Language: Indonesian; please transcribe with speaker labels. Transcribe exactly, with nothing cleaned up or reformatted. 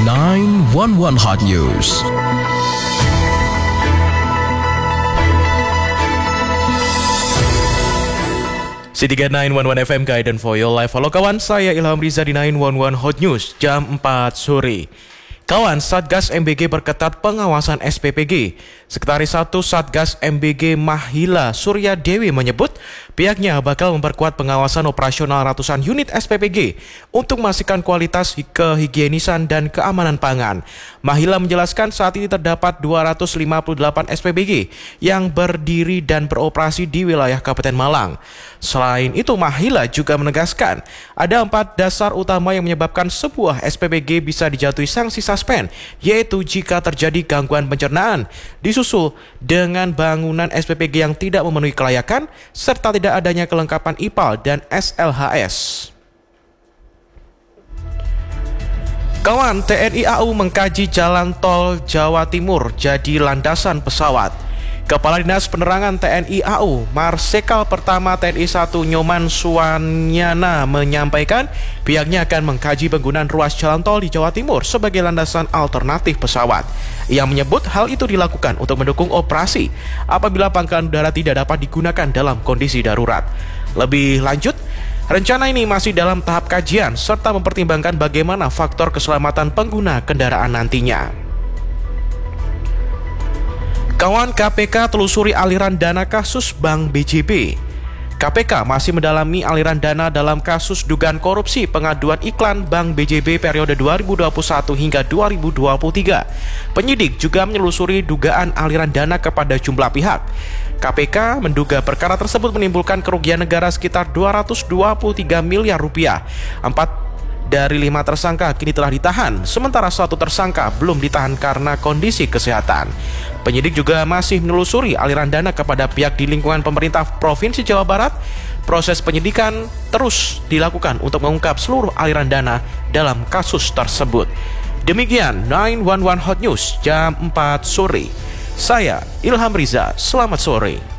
Speaker 1: sembilan satu satu Hot News.
Speaker 2: C tiga sembilan satu satu F M Guidance for Your Life. Halo kawan, saya Ilham Riza di sembilan satu satu Hot News jam empat sore. Kawan, Satgas M B G perketat pengawasan S P P G. Sekretaris satu Satgas M B G Mahila Surya Dewi menyebut pihaknya bakal memperkuat pengawasan operasional ratusan unit S P P G untuk memastikan kualitas kehigienisan dan keamanan pangan. Mahila menjelaskan saat ini terdapat dua ratus lima puluh delapan S P P G yang berdiri dan beroperasi di wilayah Kabupaten Malang. Selain itu, Mahila juga menegaskan ada empat dasar utama yang menyebabkan sebuah S P P G bisa dijatuhi sanksi suspend, yaitu jika terjadi gangguan pencernaan, disusul dengan bangunan S P P G yang tidak memenuhi kelayakan, serta tidak adanya kelengkapan I P A L dan S L H S. Kawan, T N I A U mengkaji jalan tol Jawa Timur jadi landasan pesawat. Kepala Dinas Penerangan T N I A U, Marsikal Pertama T N I satu Nyoman Suwanyana menyampaikan pihaknya akan mengkaji penggunaan ruas jalan tol di Jawa Timur sebagai landasan alternatif pesawat. Ia menyebut hal itu dilakukan untuk mendukung operasi apabila pangkalan udara tidak dapat digunakan dalam kondisi darurat. Lebih lanjut, rencana ini masih dalam tahap kajian serta mempertimbangkan bagaimana faktor keselamatan pengguna kendaraan nantinya. Kawan, K P K telusuri aliran dana kasus Bank B J B. K P K masih mendalami aliran dana dalam kasus dugaan korupsi pengaduan iklan Bank B J B periode dua ribu dua puluh satu hingga dua ribu dua puluh tiga. Penyidik juga menelusuri dugaan aliran dana kepada jumlah pihak. K P K menduga perkara tersebut menimbulkan kerugian negara sekitar dua ratus dua puluh tiga miliar rupiah. Empat dari lima tersangka kini telah ditahan, sementara satu tersangka belum ditahan karena kondisi kesehatan. Penyidik juga masih menelusuri aliran dana kepada pihak di lingkungan pemerintah Provinsi Jawa Barat. Proses penyidikan terus dilakukan untuk mengungkap seluruh aliran dana dalam kasus tersebut. Demikian sembilan satu satu Hot News jam empat sore. Saya Ilham Riza, selamat sore.